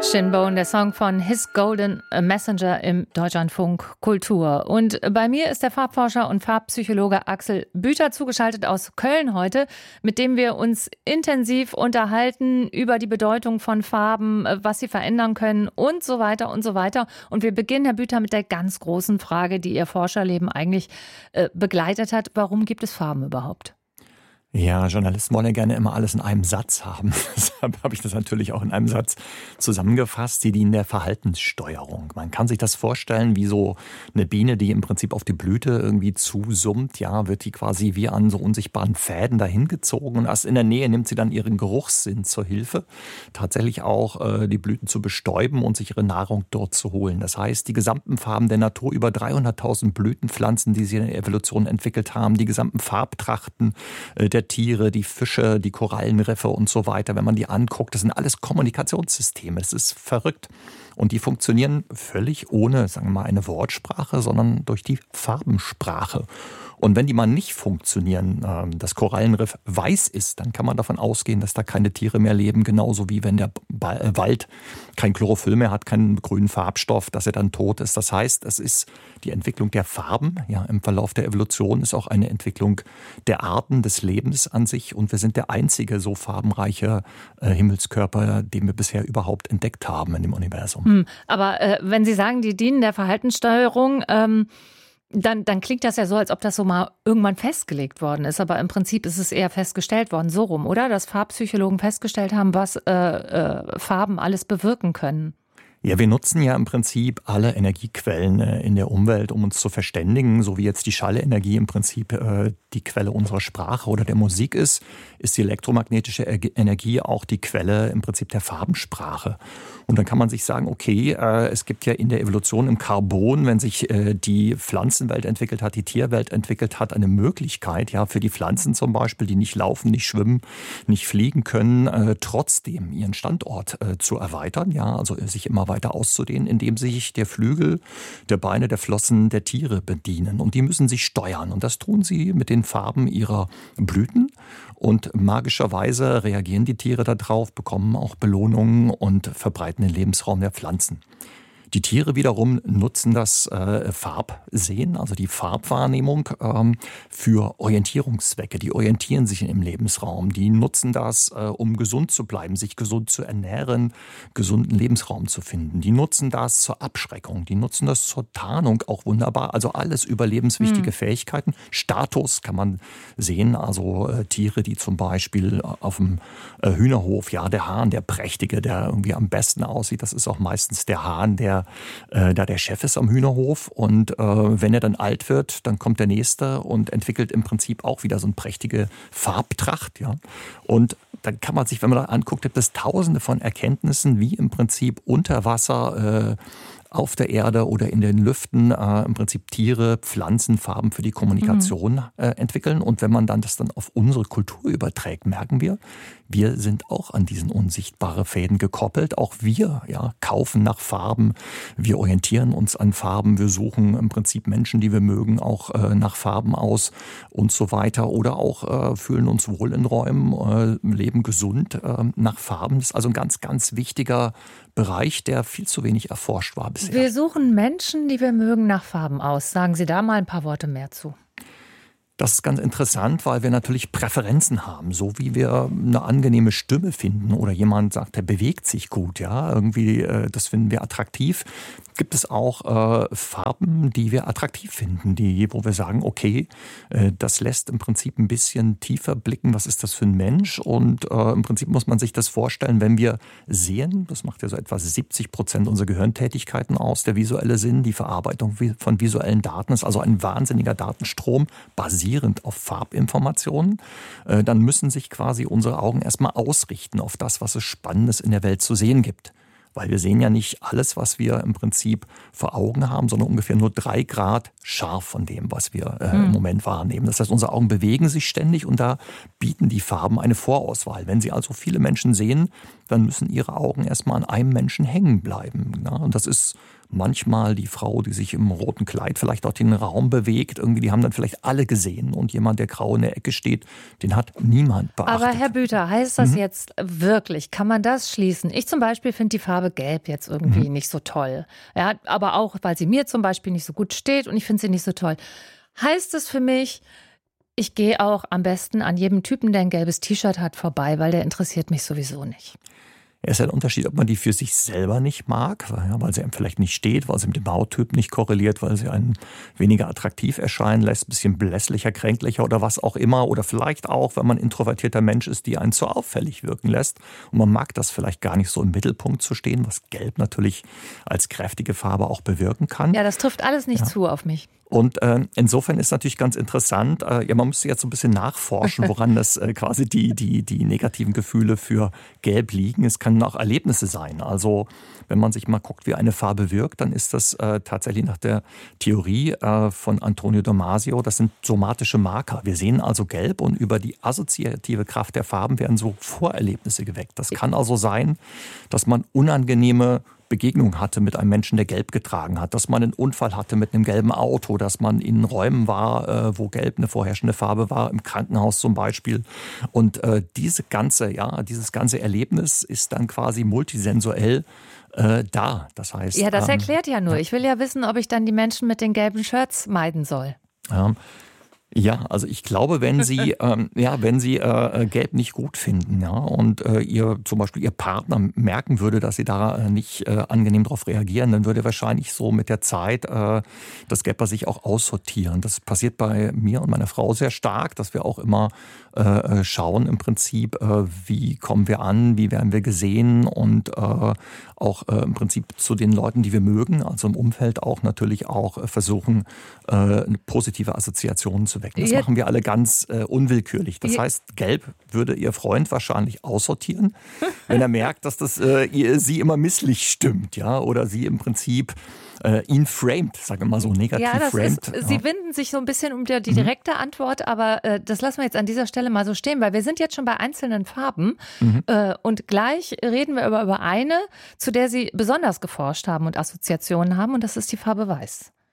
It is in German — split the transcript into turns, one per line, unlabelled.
Shinbone, der Song von His Golden Messenger im Deutschlandfunk Kultur. Und bei mir ist der Farbforscher und Farbpsychologe Axel Büter zugeschaltet aus Köln heute, mit dem wir uns intensiv unterhalten über die Bedeutung von Farben, was sie verändern können und so weiter und so weiter. Und wir beginnen, Herr Büter, mit der ganz großen Frage, die Ihr Forscherleben eigentlich begleitet hat. Warum gibt es Farben überhaupt?
Ja, Journalisten wollen ja gerne immer alles in einem Satz haben. Deshalb habe ich das natürlich auch in einem Satz zusammengefasst. Die dienen der Verhaltenssteuerung. Man kann sich das vorstellen wie so eine Biene, die im Prinzip auf die Blüte irgendwie zusummt. Ja, wird die quasi wie an so unsichtbaren Fäden dahin gezogen. Und erst in der Nähe nimmt sie dann ihren Geruchssinn zur Hilfe, tatsächlich auch die Blüten zu bestäuben und sich ihre Nahrung dort zu holen. Das heißt, die gesamten Farben der Natur, über 300.000 Blütenpflanzen, die sie in der Evolution entwickelt haben, die gesamten Farbtrachten der Tiere, die Fische, die Korallenriffe und so weiter, wenn man die anguckt, das sind alles Kommunikationssysteme. Das ist verrückt. Und die funktionieren völlig ohne, sagen wir mal, eine Wortsprache, sondern durch die Farbensprache. Und wenn die mal nicht funktionieren, das Korallenriff weiß ist, dann kann man davon ausgehen, dass da keine Tiere mehr leben, genauso wie wenn der Wald kein Chlorophyll mehr hat, keinen grünen Farbstoff, dass er dann tot ist. Das heißt, es ist die Entwicklung der Farben, ja, im Verlauf der Evolution ist auch eine Entwicklung der Arten des Lebens an sich. Und wir sind der einzige so farbenreiche Himmelskörper, den wir bisher überhaupt entdeckt haben in dem Universum.
Aber wenn Sie sagen, die dienen der Verhaltenssteuerung, dann klingt das ja so, als ob das so mal irgendwann festgelegt worden ist. Aber im Prinzip ist es eher festgestellt worden, so rum, oder? Dass Farbpsychologen festgestellt haben, was Farben alles bewirken können.
Ja, wir nutzen ja im Prinzip alle Energiequellen in der Umwelt, um uns zu verständigen. So wie jetzt die Schallenergie im Prinzip die Quelle unserer Sprache oder der Musik ist die elektromagnetische Energie auch die Quelle im Prinzip der Farbensprache. Und dann kann man sich sagen, okay, es gibt ja in der Evolution im Karbon, wenn sich die Pflanzenwelt entwickelt hat, die Tierwelt entwickelt hat, eine Möglichkeit, ja, für die Pflanzen zum Beispiel, die nicht laufen, nicht schwimmen, nicht fliegen können, trotzdem ihren Standort zu erweitern, ja, also sich immer weiter auszudehnen, indem sich der Flügel, der Beine, der Flossen der Tiere bedienen. Und die müssen sich steuern. Und das tun sie mit den Farben ihrer Blüten. Und magischerweise reagieren die Tiere darauf, bekommen auch Belohnungen und verbreiten den Lebensraum der Pflanzen. Die Tiere wiederum nutzen das Farbsehen, also die Farbwahrnehmung, für Orientierungszwecke. Die orientieren sich im Lebensraum. Die nutzen das, um gesund zu bleiben, sich gesund zu ernähren, gesunden Lebensraum zu finden. Die nutzen das zur Abschreckung. Die nutzen das zur Tarnung auch wunderbar. Also alles überlebenswichtige Fähigkeiten. Status kann man sehen. Also Tiere, die zum Beispiel auf dem Hühnerhof, ja, der Hahn, der Prächtige, der irgendwie am besten aussieht, das ist auch meistens der Hahn, der Chef ist am Hühnerhof und wenn er dann alt wird, dann kommt der Nächste und entwickelt im Prinzip auch wieder so eine prächtige Farbtracht. Ja? Und dann kann man sich, wenn man da anguckt, gibt es tausende von Erkenntnissen, wie im Prinzip unter Wasser auf der Erde oder in den Lüften im Prinzip Tiere, Pflanzen, Farben für die Kommunikation entwickeln. Und wenn man dann das dann auf unsere Kultur überträgt, merken wir sind auch an diesen unsichtbaren Fäden gekoppelt. Auch wir kaufen nach Farben, wir orientieren uns an Farben, wir suchen im Prinzip Menschen, die wir mögen, auch nach Farben aus und so weiter. Oder auch fühlen uns wohl in Räumen, leben gesund nach Farben. Das ist also ein ganz, ganz wichtiger Bereich, der viel zu wenig erforscht war bisher.
Wir suchen Menschen, die wir mögen, nach Farben aus. Sagen Sie da mal ein paar Worte mehr zu.
Das ist ganz interessant, weil wir natürlich Präferenzen haben. So wie wir eine angenehme Stimme finden oder jemand sagt, der bewegt sich gut, ja, irgendwie, das finden wir attraktiv. Gibt es auch Farben, die wir attraktiv finden, wo wir sagen, okay, das lässt im Prinzip ein bisschen tiefer blicken, was ist das für ein Mensch? Und im Prinzip muss man sich das vorstellen, wenn wir sehen, das macht ja so etwa 70% unserer Gehirntätigkeiten aus, der visuelle Sinn, die Verarbeitung von visuellen Daten, ist also ein wahnsinniger Datenstrom, basierend auf Farbinformationen, dann müssen sich quasi unsere Augen erstmal ausrichten auf das, was es Spannendes in der Welt zu sehen gibt. Weil wir sehen ja nicht alles, was wir im Prinzip vor Augen haben, sondern ungefähr nur 3 Grad scharf von dem, was wir im Moment wahrnehmen. Das heißt, unsere Augen bewegen sich ständig und da bieten die Farben eine Vorauswahl. Wenn Sie also viele Menschen sehen, dann müssen ihre Augen erstmal an einem Menschen hängen bleiben. Ja? Und das ist manchmal die Frau, die sich im roten Kleid vielleicht auch den Raum bewegt. Irgendwie, die haben dann vielleicht alle gesehen. Und jemand, der grau in der Ecke steht, den hat niemand beachtet.
Aber Herr Büter, heißt das jetzt wirklich, kann man das schließen? Ich zum Beispiel finde die Farbe Gelb jetzt irgendwie nicht so toll. Ja, aber auch, weil sie mir zum Beispiel nicht so gut steht und ich finde sie nicht so toll. Heißt es für mich, ich gehe auch am besten an jedem Typen, der ein gelbes T-Shirt hat, vorbei, weil der interessiert mich sowieso nicht.
Es ist ein Unterschied, ob man die für sich selber nicht mag, weil sie einem vielleicht nicht steht, weil sie mit dem Hauttyp nicht korreliert, weil sie einen weniger attraktiv erscheinen lässt, ein bisschen blässlicher, kränklicher oder was auch immer. Oder vielleicht auch, wenn man ein introvertierter Mensch ist, die einen zu auffällig wirken lässt. Und man mag das vielleicht gar nicht so im Mittelpunkt zu stehen, was Gelb natürlich als kräftige Farbe auch bewirken kann.
Ja, das trifft alles nicht zu auf mich.
Und insofern ist natürlich ganz interessant, man müsste jetzt so ein bisschen nachforschen, woran das quasi die negativen Gefühle für Gelb liegen. Es können auch Erlebnisse sein. Also wenn man sich mal guckt, wie eine Farbe wirkt, dann ist das tatsächlich nach der Theorie von Antonio Damasio, das sind somatische Marker. Wir sehen also Gelb und über die assoziative Kraft der Farben werden so Vorerlebnisse geweckt. Das kann also sein, dass man unangenehme Begegnung hatte mit einem Menschen, der Gelb getragen hat, dass man einen Unfall hatte mit einem gelben Auto, dass man in Räumen war, wo Gelb eine vorherrschende Farbe war, im Krankenhaus zum Beispiel. Und dieses ganze Erlebnis ist dann quasi multisensuell da. Das heißt,
ja, das erklärt ja nur. Ich will ja wissen, ob ich dann die Menschen mit den gelben Shirts meiden soll.
Ja, also ich glaube, wenn Sie Gelb nicht gut finden, ja, und zum Beispiel Ihr Partner merken würde, dass Sie da nicht angenehm darauf reagieren, dann würde wahrscheinlich so mit der Zeit das Gelb bei sich auch aussortieren. Das passiert bei mir und meiner Frau sehr stark, dass wir auch immer schauen im Prinzip, wie kommen wir an, wie werden wir gesehen und auch im Prinzip zu den Leuten, die wir mögen, also im Umfeld auch natürlich auch versuchen, positive Assoziationen zu wecken. Das machen wir alle ganz unwillkürlich. Das heißt, Gelb würde Ihr Freund wahrscheinlich aussortieren, wenn er merkt, dass das sie immer misslich stimmt, ja, oder sie im Prinzip ihn framed, sage ich mal so negativ framed.
Sie winden sich so ein bisschen um die direkte Antwort, aber das lassen wir jetzt an dieser Stelle mal so stehen, weil wir sind jetzt schon bei einzelnen Farben und gleich reden wir über eine, zu der Sie besonders geforscht haben und Assoziationen haben und das ist die Farbe Weiß.